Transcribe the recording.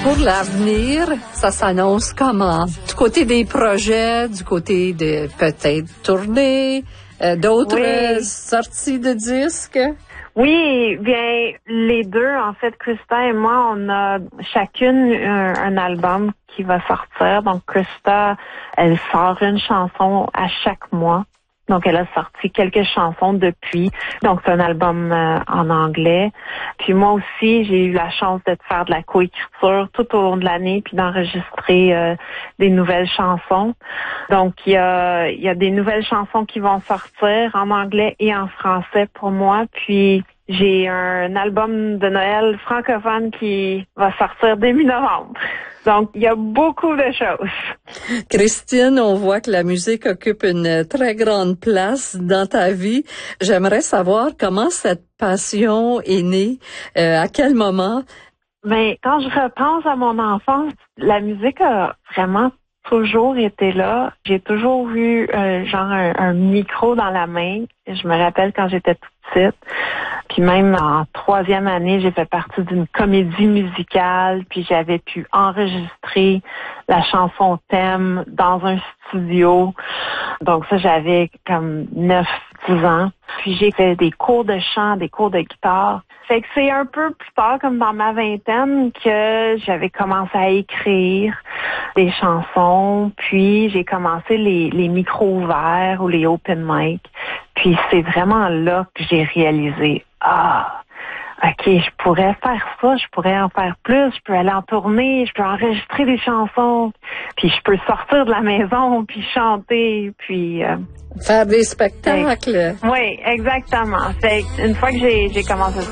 Pour l'avenir, ça s'annonce comment? Du côté des projets, du côté de peut-être tournées, d'autres sorties de disques? Oui, bien, les deux, en fait, Krista et moi, on a chacune un album qui va sortir. Donc, Krista, elle sort une chanson à chaque mois. Donc, elle a sorti quelques chansons depuis. Donc, c'est un album en anglais. Puis moi aussi, j'ai eu la chance de faire de la coécriture tout au long de l'année, puis d'enregistrer des nouvelles chansons. Donc, il y a des nouvelles chansons qui vont sortir en anglais et en français pour moi. Puis, j'ai un album de Noël francophone qui va sortir début novembre. Donc, il y a beaucoup de choses. Christine, on voit que la musique occupe une très grande place dans ta vie. J'aimerais savoir comment cette passion est née, à quel moment? Ben, quand je repense à mon enfance, la musique a vraiment toujours été là. J'ai toujours eu un micro dans la main. Je me rappelle quand j'étais toute petite. Puis même en 3e année, j'ai fait partie d'une comédie musicale. Puis j'avais pu enregistrer la chanson thème dans un studio. Donc ça, j'avais comme 9-10 ans. Puis j'ai fait des cours de chant, des cours de guitare. Fait que c'est un peu plus tard, comme dans ma vingtaine, que j'avais commencé à écrire des chansons. Puis j'ai commencé les micros ouverts ou les open mic. Puis c'est vraiment là que j'ai réalisé, OK, je pourrais faire ça, je pourrais en faire plus, je peux aller en tournée, je peux enregistrer des chansons, puis je peux sortir de la maison, puis chanter, puis... Faire des spectacles. Oui, exactement. Fait une fois que j'ai commencé